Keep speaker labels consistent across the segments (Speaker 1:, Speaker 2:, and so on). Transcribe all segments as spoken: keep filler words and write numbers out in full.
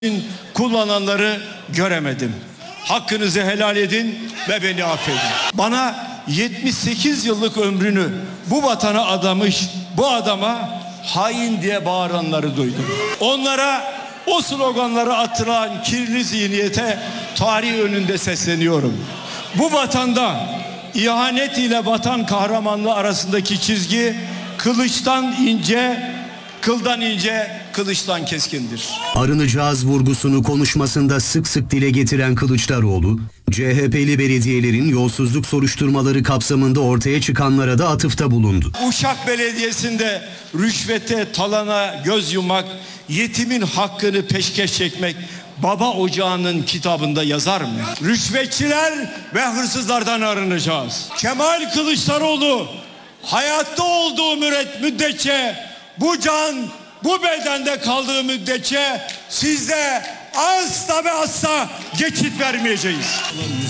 Speaker 1: kullananları göremedim. Hakkınızı helal edin ve beni affedin. Bana yetmiş sekiz yıllık ömrünü bu vatana adamış, bu adama hain diye bağıranları duydum. Onlara o sloganları atılan kirli zihniyete tarih önünde sesleniyorum. Bu vatanda ihanet ile vatan kahramanlığı arasındaki çizgi kılıçtan ince, kıldan ince, kılıçtan keskindir.
Speaker 2: Arınacağız vurgusunu konuşmasında sık sık dile getiren Kılıçdaroğlu, C H P'li belediyelerin yolsuzluk soruşturmaları kapsamında ortaya çıkanlara da atıfta bulundu.
Speaker 1: Uşak Belediyesi'nde rüşvete, talana göz yumak, yetimin hakkını peşkeş çekmek Baba Ocağı'nın kitabında yazar mı? Rüşvetçiler ve hırsızlardan arınacağız. Kemal Kılıçdaroğlu hayatta olduğu müddetçe, bu can bu bedende kaldığı müddetçe sizde asla ve asla geçit vermeyeceğiz.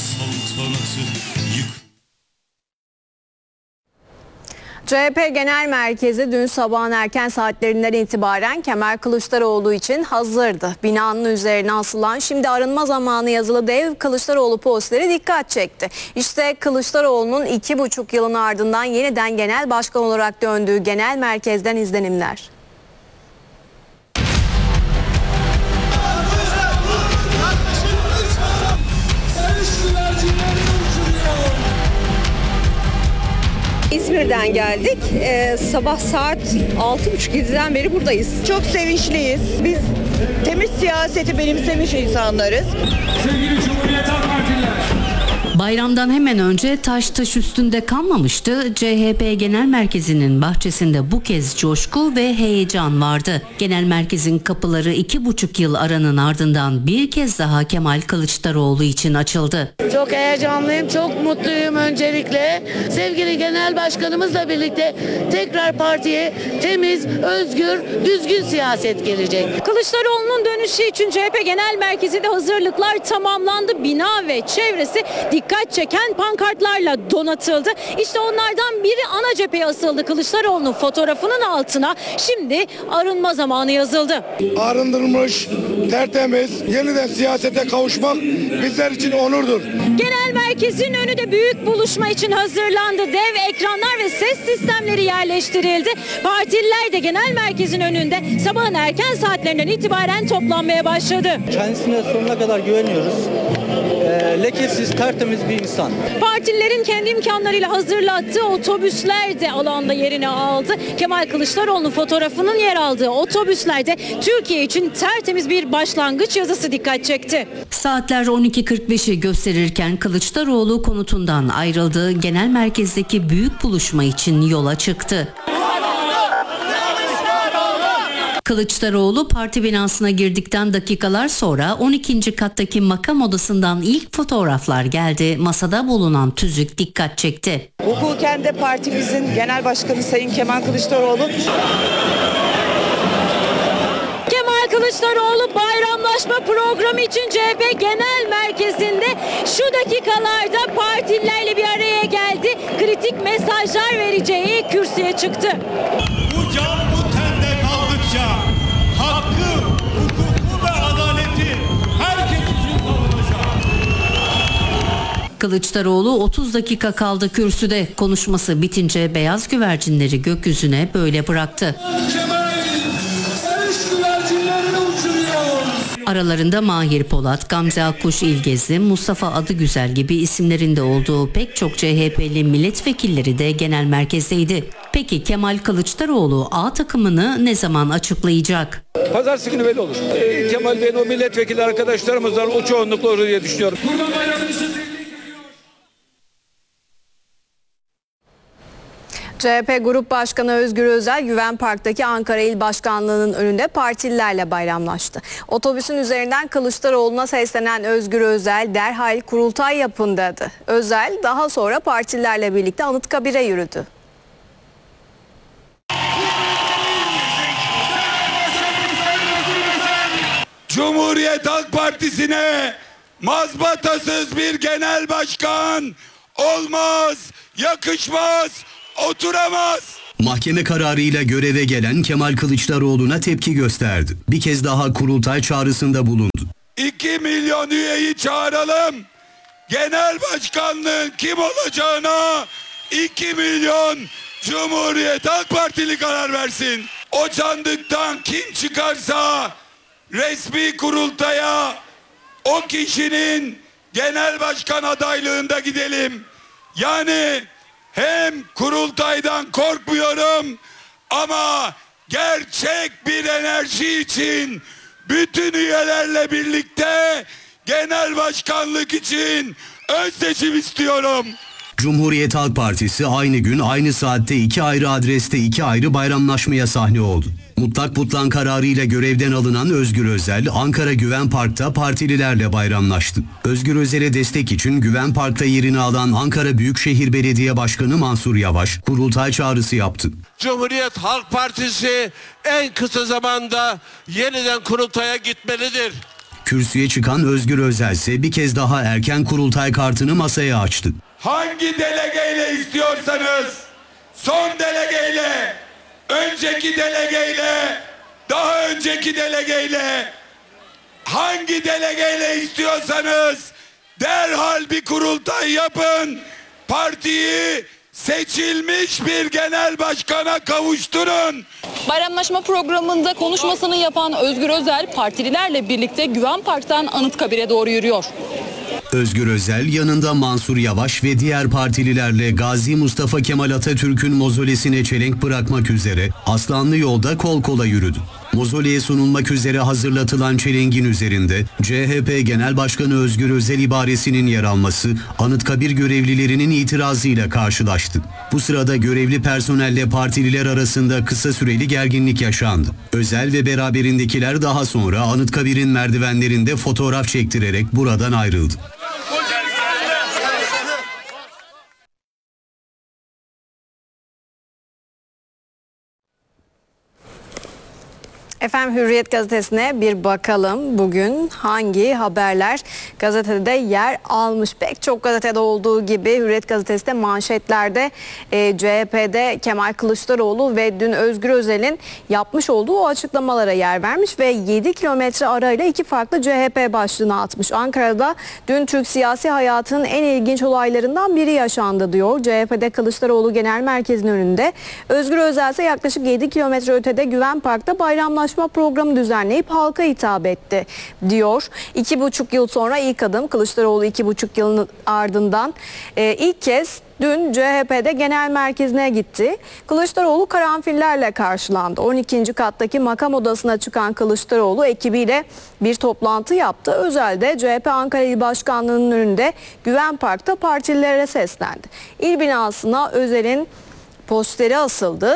Speaker 3: C H P Genel Merkezi dün sabahın erken saatlerinden itibaren Kemal Kılıçdaroğlu için hazırdı. Binanın üzerine asılan "Şimdi arınma zamanı" yazılı dev Kılıçdaroğlu posteri dikkat çekti. İşte Kılıçdaroğlu'nun iki buçuk yılın ardından yeniden genel başkan olarak döndüğü genel merkezden izlenimler.
Speaker 4: İzmir'den geldik. Ee, sabah saat altı buçuk yediden beri buradayız. Çok sevinçliyiz. Biz temiz siyaseti benimsemiş insanlarız.
Speaker 5: Sevgili Cumhuriyet Halk Partililer.
Speaker 6: Bayramdan hemen önce taş taş üstünde kalmamıştı. C H P Genel Merkezi'nin bahçesinde bu kez coşku ve heyecan vardı. Genel merkezin kapıları iki buçuk yıl aranın ardından bir kez daha Kemal Kılıçdaroğlu için açıldı.
Speaker 7: Çok heyecanlıyım, çok mutluyum öncelikle. Sevgili Genel Başkanımızla birlikte tekrar partiye temiz, özgür, düzgün siyaset gelecek.
Speaker 3: Kılıçdaroğlu'nun dönüşü için C H P Genel Merkezi'nde hazırlıklar tamamlandı. Bina ve çevresi dikkat çeken pankartlarla donatıldı. İşte onlardan biri ana cepheye asıldı. Kılıçdaroğlu'nun fotoğrafının altına "Şimdi arınma zamanı" yazıldı.
Speaker 8: Arındırılmış, tertemiz, yeniden siyasete kavuşmak bizler için onurdur.
Speaker 3: Genel merkezin önü de büyük buluşma için hazırlandı. Dev ekranlar ve ses sistemleri yerleştirildi. Partililer de genel merkezin önünde sabahın erken saatlerinden itibaren toplanmaya başladı.
Speaker 9: Kendisine sonuna kadar güveniyoruz. E, lekesiz, tertemiz bir insan.
Speaker 3: Partililerin kendi imkanlarıyla hazırlattığı otobüsler de alanda yerini aldı. Kemal Kılıçdaroğlu'nun fotoğrafının yer aldığı otobüslerde Türkiye için tertemiz bir başlangıç yazısı dikkat çekti.
Speaker 6: Saatler on iki kırk beşi gösterirken Kılıçdaroğlu konutundan ayrıldığı genel merkezdeki büyük buluşma için yola çıktı. Kılıçdaroğlu parti binasına girdikten dakikalar sonra on ikinci kattaki makam odasından ilk fotoğraflar geldi. Masada bulunan tüzük dikkat çekti.
Speaker 4: Hukuken de partimizin genel başkanı Sayın Kemal Kılıçdaroğlu.
Speaker 3: Kemal Kılıçdaroğlu bayramlaşma programı için C H P Genel Merkezi'nde şu dakikalarda partililerle bir araya geldi. Kritik mesajlar vereceği kürsüye çıktı.
Speaker 1: Bu can bu tende kaldıkça hakkı, hukuku ve adaleti herkes için savunacak.
Speaker 6: Kılıçdaroğlu otuz dakika kaldı kürsüde. Konuşması bitince beyaz güvercinleri gökyüzüne böyle bıraktı. Aralarında Mahir Polat, Gamze Akkuş İlgezi, Mustafa Adıgüzel gibi isimlerin de olduğu pek çok C H P'li milletvekilleri de genel merkezdeydi. Peki Kemal Kılıçdaroğlu A takımını ne zaman açıklayacak?
Speaker 10: Pazartesi günü belli olur. Ee, Kemal Bey'in o milletvekili arkadaşlarımız var, o çoğunlukla olur diye düşünüyorum.
Speaker 3: C H P Grup Başkanı Özgür Özel, Güven Park'taki Ankara İl Başkanlığı'nın önünde partililerle bayramlaştı. Otobüsün üzerinden Kılıçdaroğlu'na seslenen Özgür Özel, derhal kurultay yapın dedi. Özel daha sonra partililerle birlikte Anıtkabir'e yürüdü.
Speaker 8: Cumhuriyet Halk Partisi'ne mazbatasız bir genel başkan olmaz, yakışmaz, oturamaz.
Speaker 2: Mahkeme kararıyla göreve gelen Kemal Kılıçdaroğlu'na tepki gösterdi. Bir kez daha kurultay çağrısında bulundu.
Speaker 8: iki milyon üyeyi çağıralım. Genel başkanlığın kim olacağına iki milyon Cumhuriyet Halk Partili karar versin. O sandıktan kim çıkarsa resmi kurultaya o kişinin genel başkan adaylığında gidelim. Yani hem kurultaydan korkmuyorum ama gerçek bir enerji için bütün üyelerle birlikte genel başkanlık için ön seçim istiyorum.
Speaker 2: Cumhuriyet Halk Partisi aynı gün aynı saatte iki ayrı adreste iki ayrı bayramlaşmaya sahne oldu. Mutlak butlan kararıyla görevden alınan Özgür Özel, Ankara Güven Park'ta partililerle bayramlaştı. Özgür Özel'e destek için Güven Park'ta yerini alan Ankara Büyükşehir Belediye Başkanı Mansur Yavaş, kurultay çağrısı yaptı.
Speaker 11: Cumhuriyet Halk Partisi en kısa zamanda yeniden kurultaya gitmelidir.
Speaker 2: Kürsüye çıkan Özgür Özel ise bir kez daha erken kurultay kartını masaya açtı.
Speaker 8: Hangi delegeyle istiyorsanız, son delegeyle, önceki delegeyle, daha önceki delegeyle, hangi delegeyle istiyorsanız derhal bir kurultay yapın. Partiyi seçilmiş bir genel başkana kavuşturun.
Speaker 12: Bayramlaşma programında konuşmasını yapan Özgür Özel partililerle birlikte Güven Park'tan Anıtkabir'e doğru yürüyor.
Speaker 2: Özgür Özel yanında Mansur Yavaş ve diğer partililerle Gazi Mustafa Kemal Atatürk'ün mozolesine çelenk bırakmak üzere Aslanlı Yolda kol kola yürüdü. Mozoleye sunulmak üzere hazırlatılan çelengin üzerinde C H P Genel Başkanı Özgür Özel ibaresinin yer alması Anıtkabir görevlilerinin itirazıyla karşılaştı. Bu sırada görevli personelle partililer arasında kısa süreli gerginlik yaşandı. Özel ve beraberindekiler daha sonra Anıtkabir'in merdivenlerinde fotoğraf çektirerek buradan ayrıldı.
Speaker 3: Efendim Hürriyet gazetesine bir bakalım. Bugün hangi haberler gazetede yer almış? Pek çok gazetede olduğu gibi Hürriyet gazetesi de manşetlerde e, C H P'de Kemal Kılıçdaroğlu ve dün Özgür Özel'in yapmış olduğu o açıklamalara yer vermiş ve yedi kilometre arayla iki farklı C H P başlığını atmış. Ankara'da dün Türk siyasi hayatının en ilginç olaylarından biri yaşandı diyor. C H P'de Kılıçdaroğlu Genel Merkezi'nin önünde. Özgür Özel ise yaklaşık yedi kilometre ötede Güven Park'ta bayramlaşma programı düzenleyip halka hitap etti diyor. İki buçuk yıl sonra ilk adım Kılıçdaroğlu iki buçuk yılın ardından e, ilk kez dün C H P'de genel merkezine gitti. Kılıçdaroğlu karanfillerle karşılandı. on ikinci kattaki makam odasına çıkan Kılıçdaroğlu ekibiyle bir toplantı yaptı. Özel de C H P Ankara İl Başkanlığı'nın önünde Güven Park'ta partililere seslendi. İl binasına Özel'in posteri asıldı.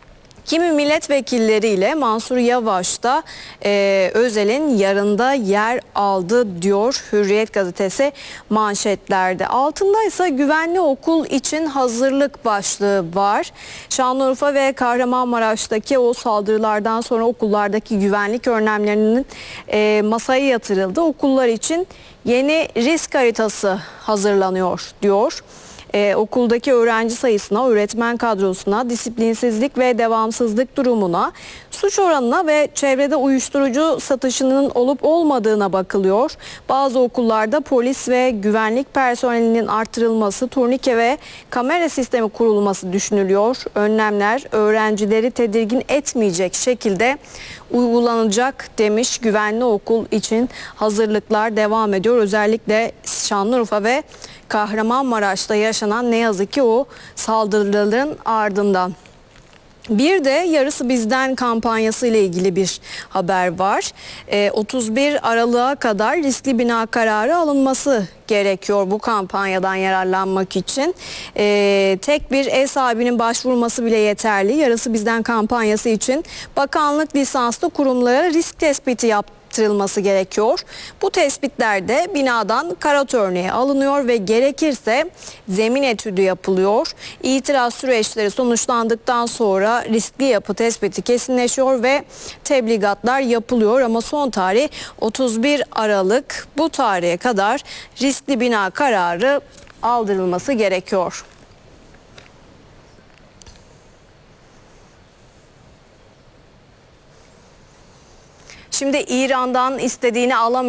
Speaker 3: Kimi milletvekilleriyle Mansur Yavaş da e, Özel'in yanında yer aldı diyor Hürriyet gazetesi manşetlerde. Altında ise güvenli okul için hazırlık başlığı var. Şanlıurfa ve Kahramanmaraş'taki o saldırılardan sonra okullardaki güvenlik önlemlerinin e, masaya yatırıldı. Okullar için yeni risk haritası hazırlanıyor diyor. Ee, okuldaki öğrenci sayısına, öğretmen kadrosuna, disiplinsizlik ve devamsızlık durumuna, suç oranına ve çevrede uyuşturucu satışının olup olmadığına bakılıyor. Bazı okullarda polis ve güvenlik personelinin artırılması, turnike ve kamera sistemi kurulması düşünülüyor. Önlemler öğrencileri tedirgin etmeyecek şekilde uygulanacak demiş. Güvenli okul için hazırlıklar devam ediyor. Özellikle Şanlıurfa ve Kahramanmaraş'ta yaşanan ne yazık ki o saldırıların ardından. Bir de yarısı bizden kampanyası ile ilgili bir haber var. E, otuz bir Aralık'a kadar riskli bina kararı alınması gerekiyor bu kampanyadan yararlanmak için. E, tek bir ev sahibinin başvurması bile yeterli. Yarısı bizden kampanyası için bakanlık lisanslı kurumlara risk tespiti yaptı. Yaptırılması gerekiyor. Bu tespitlerde binadan karat örneği alınıyor ve gerekirse zemin etüdü yapılıyor. İtiraz süreçleri sonuçlandıktan sonra riskli yapı tespiti kesinleşiyor ve tebligatlar yapılıyor ama son tarih otuz bir Aralık. Bu tarihe kadar riskli bina kararı aldırılması gerekiyor. Şimdi İran'dan istediğini alamıyor.